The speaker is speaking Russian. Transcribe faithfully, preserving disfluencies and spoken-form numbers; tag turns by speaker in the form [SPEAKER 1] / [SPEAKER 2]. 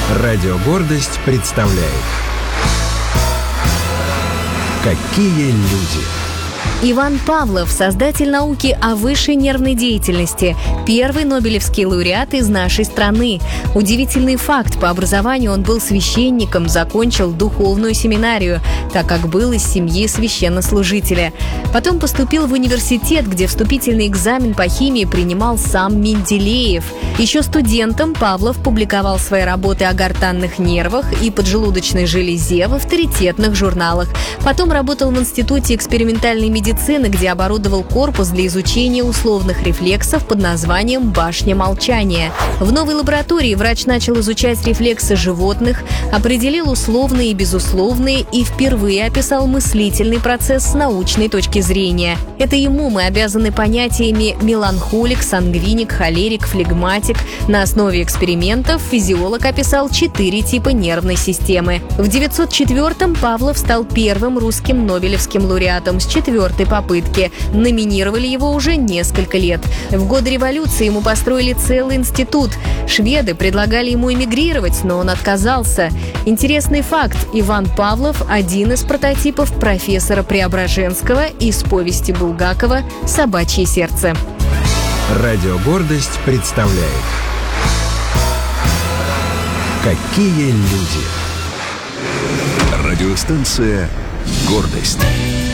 [SPEAKER 1] Радио «Гордость» представляет. Какие люди!
[SPEAKER 2] Иван Павлов – создатель науки о высшей нервной деятельности, первый нобелевский лауреат из нашей страны. Удивительный факт: по образованию он был священником, закончил духовную семинарию, так как был из семьи священнослужителя. Потом поступил в университет, где вступительный экзамен по химии принимал сам Менделеев. Еще студентом Павлов публиковал свои работы о гортанных нервах и поджелудочной железе в авторитетных журналах. Потом работал в Институте экспериментальной медицины, где оборудовал корпус для изучения условных рефлексов под названием «Башня молчания». В новой лаборатории врач начал изучать рефлексы животных, определил условные и безусловные и впервые описал мыслительный процесс с научной точки зрения. Это ему мы обязаны понятиями меланхолик, сангвиник, холерик, флегматик. На основе экспериментов физиолог описал четыре типа нервной системы. В девятьсот четвёртом Павлов стал первым русским нобелевским лауреатом с четвертой попытки. Номинировали его уже несколько лет. В годы революции ему построили целый институт. Шведы предлагали ему эмигрировать, но он отказался. Интересный факт: Иван Павлов – один из прототипов профессора Преображенского из повести Булгакова «Собачье сердце».
[SPEAKER 1] Радио «Гордость» представляет. Какие люди!
[SPEAKER 3] Радиостанция «Гордость».